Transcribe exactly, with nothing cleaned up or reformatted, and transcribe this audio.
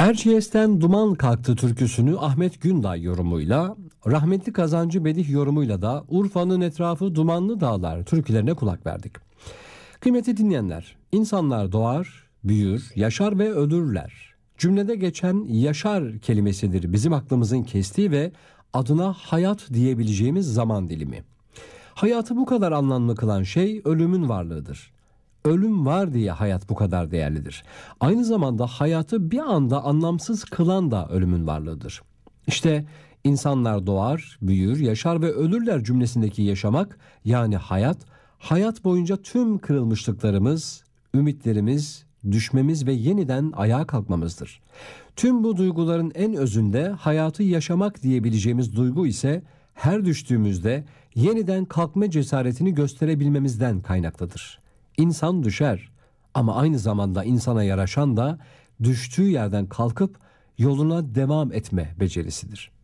Erciyes'ten duman kalktı türküsünü Ahmet Günday yorumuyla, rahmetli Kazancı Bedih yorumuyla da Urfa'nın etrafı dumanlı dağlar türkülerine kulak verdik. Kıymetli dinleyenler, insanlar doğar, büyür, yaşar ve ölürler. Cümlede geçen yaşar kelimesidir bizim aklımızın kestiği ve adına hayat diyebileceğimiz zaman dilimi. Hayatı bu kadar anlamlı kılan şey ölümün varlığıdır. Ölüm var diye hayat bu kadar değerlidir. Aynı zamanda hayatı bir anda anlamsız kılan da ölümün varlığıdır. İşte insanlar doğar, büyür, yaşar ve ölürler cümlesindeki yaşamak, yani hayat, hayat boyunca tüm kırılmışlıklarımız, ümitlerimiz, düşmemiz ve yeniden ayağa kalkmamızdır. Tüm bu duyguların en özünde hayatı yaşamak diyebileceğimiz duygu ise her düştüğümüzde yeniden kalkma cesaretini gösterebilmemizden kaynaklıdır. İnsan düşer ama aynı zamanda insana yaraşan da düştüğü yerden kalkıp yoluna devam etme becerisidir.